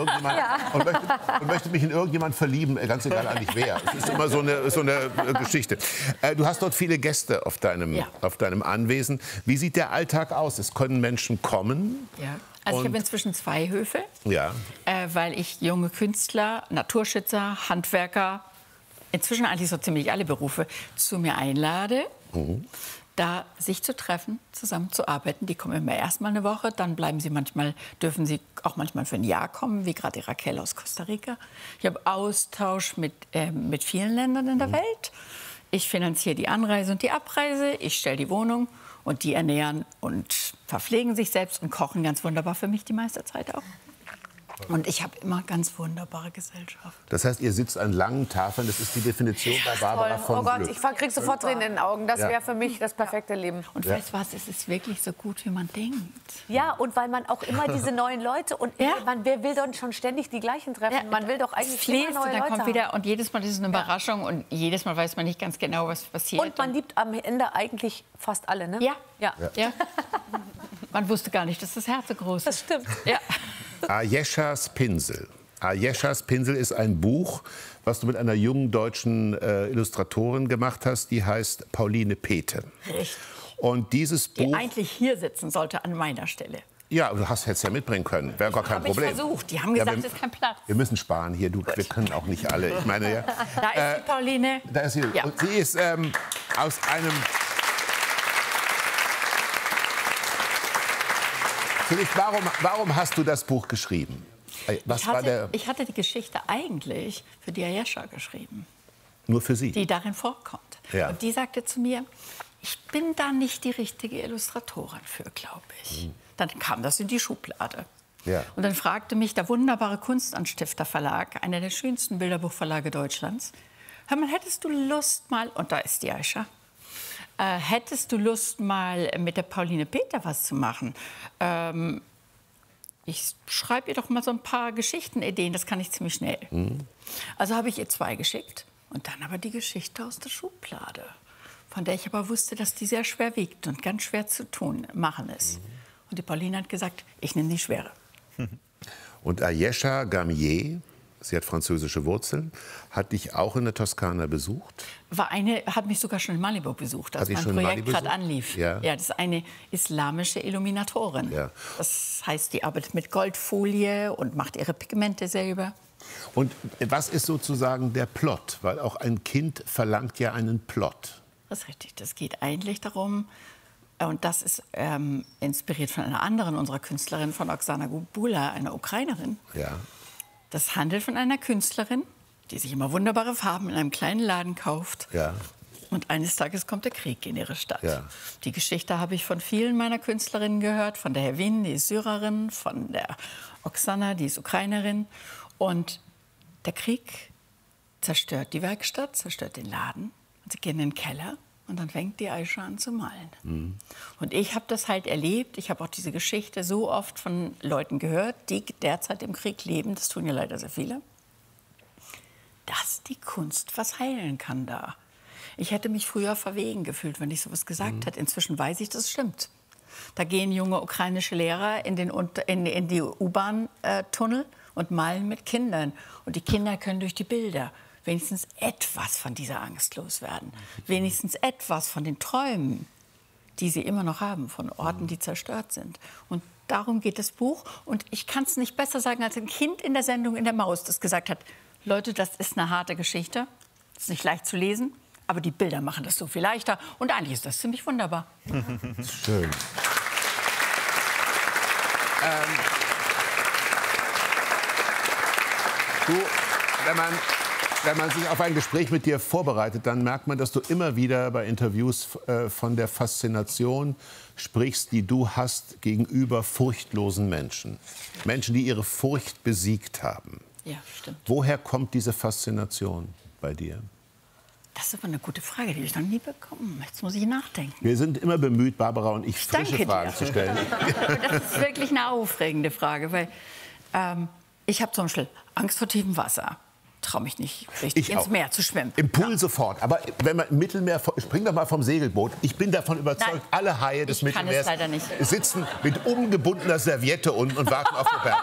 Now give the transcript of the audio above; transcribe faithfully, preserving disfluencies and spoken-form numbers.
irgendjemand Ja. und, möchte, und möchte mich in irgendjemand verlieben, ganz egal eigentlich wer. Es ist immer so eine, so eine Geschichte. Äh, du hast dort viele Gäste auf deinem, Ja. auf deinem Anwesen. Wie sieht der Alltag aus? Es können Menschen kommen. Ja. Also ich Und- habe inzwischen zwei Höfe, Ja. äh, weil ich junge Künstler, Naturschützer, Handwerker, inzwischen eigentlich so ziemlich alle Berufe, zu mir einlade, Mhm. da sich zu treffen, zusammen zu arbeiten. Die kommen immer erst mal eine Woche, dann bleiben sie manchmal, dürfen sie auch manchmal für ein Jahr kommen, wie gerade die Raquel aus Costa Rica. Ich habe Austausch mit, äh, mit vielen Ländern in der Welt. Ich finanziere die Anreise und die Abreise, ich stelle die Wohnung und die ernähren und verpflegen sich selbst und kochen ganz wunderbar für mich die meiste Zeit auch. Und ich habe immer ganz wunderbare Gesellschaft. Das heißt, ihr sitzt an langen Tafeln. Das ist die Definition bei Barbara von Oh Gott, Glück. ich krieg sofort Tränen in den Augen. Das Ja. wäre für mich das perfekte Leben. Und weißt du was, es ist wirklich so gut, wie man denkt. Ja, und weil man auch immer diese neuen Leute und Ja. man wer will doch schon ständig die gleichen treffen. Ja, Man will doch eigentlich es fließt immer neue und dann Leute kommt haben. wieder und jedes Mal ist es eine Überraschung und jedes Mal weiß man nicht ganz genau, was passiert. Und man liebt am Ende eigentlich fast alle, ne? ja, Ja. ja. Man wusste gar nicht, dass das Herz so groß ist. Das stimmt. Ja. Ayeschas Pinsel. Ayeschas Pinsel ist ein Buch, was du mit einer jungen deutschen äh, Illustratorin gemacht hast, die heißt Pauline Pethe. Richtig. Und dieses Die Buch, eigentlich hier sitzen sollte an meiner Stelle. ja, du hast es ja mitbringen können, wäre gar kein Habe ich Problem. versucht. Die haben Ja, gesagt, wir, es ist kein Platz. wir müssen sparen hier, du, wir können auch nicht alle. Ich meine, ja, Da ist die Pauline. da ist sie. Ja. Und sie ist ähm, aus einem. Zunächst, warum, warum hast du das Buch geschrieben? Was Ich war hatte, der? ich hatte die Geschichte eigentlich für die Ayesha geschrieben, Nur für sie. die darin vorkommt. Ja. Und die sagte zu mir, ich bin da nicht die richtige Illustratorin für, glaube ich. Dann kam das in die Schublade. Ja. Und dann fragte mich der wunderbare Kunstanstifter Verlag, einer der schönsten Bilderbuchverlage Deutschlands, hör mal, hättest du Lust mal, und da ist die Ayesha, äh, hättest du Lust mal mit der Pauline Pethe was zu machen? Ähm, ich schreibe ihr doch mal so ein paar Geschichtenideen, das kann ich ziemlich schnell. Also habe ich ihr zwei geschickt und dann aber die Geschichte aus der Schublade, von der ich aber wusste, dass die sehr schwer wiegt und ganz schwer zu tun, machen ist. Und die Pauline hat gesagt, ich nehme die schwere. Und Ayesha Gamier, sie hat französische Wurzeln, hat dich auch in der Toskana besucht. War eine, hat mich sogar schon in Malibu besucht, als Hat dich mein schon in Projekt Malibu gerade besucht? anlief. Ja. Ja, das ist eine islamische Illuminatorin. Ja. Das heißt, die arbeitet mit Goldfolie und macht ihre Pigmente selber. Und was ist sozusagen der Plot? Weil auch ein Kind verlangt ja einen Plot. Das ist richtig. Das geht eigentlich darum, und das ist ähm, inspiriert von einer anderen unserer Künstlerinnen, von Oksana Gubula, einer Ukrainerin. Ja. Das handelt von einer Künstlerin, die sich immer wunderbare Farben in einem kleinen Laden kauft. Ja. Und eines Tages kommt der Krieg in ihre Stadt. Ja. Die Geschichte habe ich von vielen meiner Künstlerinnen gehört. Von der Herwin, die ist Syrerin, von der Oksana, die ist Ukrainerin. Und der Krieg zerstört die Werkstatt, zerstört den Laden. Und sie gehen in den Keller und dann fängt die Ayesha an zu malen. Mhm. Und ich habe das halt erlebt. Ich habe auch diese Geschichte so oft von Leuten gehört, die derzeit im Krieg leben. Das tun ja leider sehr viele. Dass die Kunst was heilen kann da. Ich hätte mich früher verwegen gefühlt, wenn ich sowas gesagt hätte. Inzwischen weiß ich, das stimmt. Da gehen junge ukrainische Lehrer in, den, in, in die U-Bahn-Tunnel und malen mit Kindern. Und die Kinder können durch die Bilder wenigstens etwas von dieser Angst loswerden. Wenigstens etwas von den Träumen, die sie immer noch haben, von Orten, die zerstört sind. Und darum geht das Buch. Und ich kann es nicht besser sagen als ein Kind in der Sendung in der Maus, das gesagt hat, Leute, das ist eine harte Geschichte, das ist nicht leicht zu lesen, aber die Bilder machen das so viel leichter. Und eigentlich ist das ziemlich wunderbar. Schön. ähm, du, wenn man, wenn man sich auf ein Gespräch mit dir vorbereitet, dann merkt man, dass du immer wieder bei Interviews äh, von der Faszination sprichst, die du hast gegenüber furchtlosen Menschen. Menschen, die ihre Furcht besiegt haben. Ja, stimmt. Woher kommt diese Faszination bei dir? Das ist aber eine gute Frage, die habe ich noch nie bekommen. Jetzt muss ich nachdenken. Wir sind immer bemüht, Barbara und ich, frische Danke Fragen dir. zu stellen. Aber das ist wirklich eine aufregende Frage, weil ähm, ich habe zum Beispiel Angst vor tiefem Wasser. Traue mich nicht richtig Ich ins auch. Meer zu schwimmen. Im Pool sofort. Aber wenn man im Mittelmeer, spring doch mal vom Segelboot. Ich bin davon überzeugt, Nein, alle Haie des ich kann es Mittelmeers leider nicht. sitzen mit umgebundener Serviette unten und warten auf den Berg.